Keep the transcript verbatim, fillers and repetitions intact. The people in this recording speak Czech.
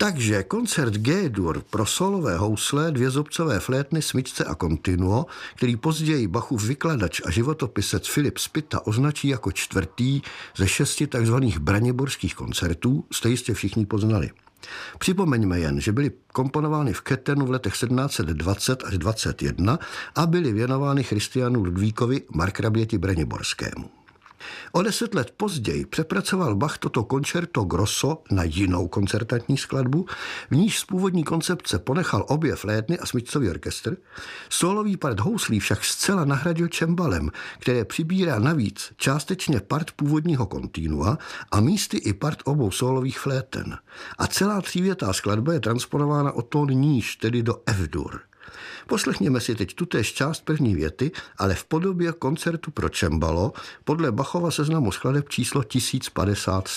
Takže koncert G-dur pro solové housle, dvě zobcové flétny, smyčce a continuo, který později Bachův vykladač a životopisec Filip Spita označí jako čtvrtý ze šesti tzv. Braniborských koncertů, jste jistě všichni poznali. Připomeňme jen, že byly komponovány v Kettenu v letech sedmnáct set dvacet až dvacet jedna a byly věnovány Christianu Ludvíkovi markraběti Braniborskému. O deset let později přepracoval Bach toto concerto grosso na jinou koncertantní skladbu, v níž z původní koncepce ponechal obě flétny a smyčcový orchestr, sólový part houslí však zcela nahradil čembalem, které přibírá navíc částečně part původního kontinua a místy i part obou sólových fléten. A celá třívětá skladba je transponována o tón níž, tedy do F-dur. Poslechněme si teď tutéž část první věty, ale v podobě koncertu pro čembalo podle Bachova seznamu skladeb číslo tisíc padesát sedm.